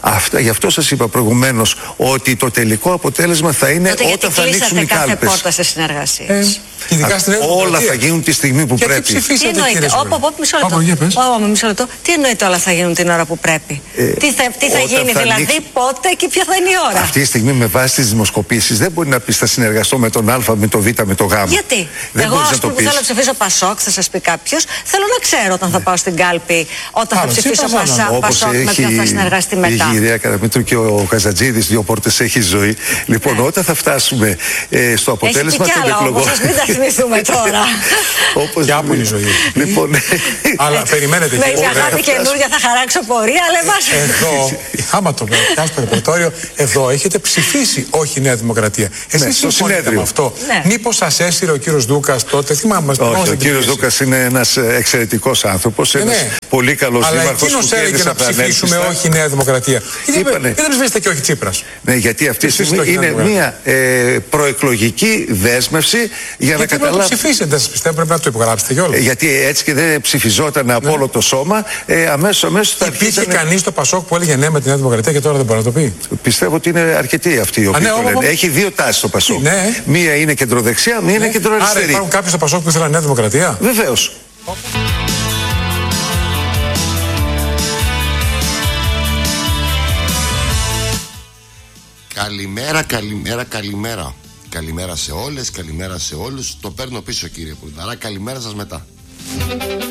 Γι' αυτό σας είπα προηγουμένως ότι το τελικό αποτέλέλεσμα θα είναι όταν θα ανοίξουν οι κάλπες. Κάθε πόρτα σε συνεργασίες. Όλα θα γίνουν τη στιγμή που πρέπει. Τι εννοείται? Μισό λεπτό. Τι εννοείται όλα θα γίνουν την ώρα που πρέπει? Τι θα γίνει δηλαδή, πότε και ποια θα είναι η ώρα? Αυτή τη στιγμή με βάση τις δημοσκοπήσεις δεν μπορεί να πει θα συνεργαστώ με τον Α, με τον Β, με τον Γ. Γιατί? Δεν εγώ ας πούμε που θέλω να ψηφίσω Πασόκ, θα σας πει κάποιος, θέλω να ξέρω όταν θα πάω στην κάλπη, όταν θα ψηφίσω Πασόκ, με ποιον θα συνεργαστεί μετά. Η κυρία Καραμήτρου και ο Καζατζίδης, δύο πόρτες έχει ζωή. Λοιπόν, όταν θα φτάσουμε στο αποτέλεσμα των εκλογών. Μην τα θυμηθούμε τώρα. Όπως άπου είναι η ζωή. Λοιπόν, αλλά περιμένετε. Με μια αγάπη καινούργια θα χαράξω πορεία, αλλά εδώ, άμα το πιάσει το ρεπερτόριο, εδώ έχετε ψηφίσει όχι Νέα Δημοκρατία. Εσείς συμφωνείτε με αυτό? Μήπως σας έσυρε ο κύριος Δούκας τότε? Θυμάμαι. Όχι, ο κύριος Δούκας είναι ένας εξαιρετικός άνθρωπος, ένας πολύ καλός δήμαρχος. Αλλά εκείνος έλεγε να ψηφίσουμε όχι Νέα Δημοκρατία. Γιατί δεν ψηφίσετε και όχι Τσίπρας? Ναι, γιατί αυτή τη στιγμή είναι μια προεκλογική δέσμευση για να καταλάβει. Να το ψηφίσετε, δεν σας πιστεύω, πρέπει να το υπογράψετε κιόλας. Γιατί έτσι και δεν ψηφιζόταν από όλο το σώμα, αμέσως θα υπήρχε κανείς στο Πασόκ που έλεγε ναι με τη Νέα Δημοκρατία και τώρα δεν μπορεί να το πει? Πιστεύω ότι είναι αρκετοί αυτοί οι οποίοι το λένε. Έχει δύο τάσεις στο Πασόκ. Μία είναι κεντροδεξιά, μία είναι κεντροαριστερή. Άρα υπάρχουν κάποιοι στο Πασόκ που ήθελαν Νέα Δημοκρατία? Βεβαίως. Καλημέρα, καλημέρα, καλημέρα. Καλημέρα σε όλες, καλημέρα σε όλους. Το παίρνω πίσω κύριε Πουρδαρά, καλημέρα σας μετά.